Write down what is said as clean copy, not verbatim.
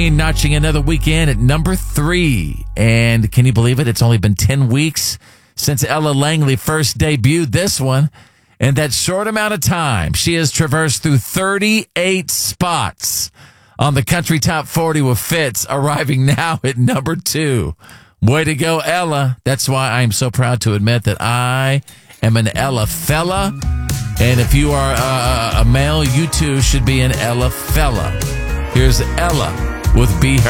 Notching another weekend at number 3. And can you believe it? It's only been 10 weeks since Ella Langley first debuted this one. In that short amount of time, she has traversed through 38 spots on the Country Top 40 with Fitz, arriving now at number 2. Way to go, Ella. That's why I'm so proud to admit that I am an Ella fella. And if you are a male, you too should be an Ella fella. Here's Ella with Be Her.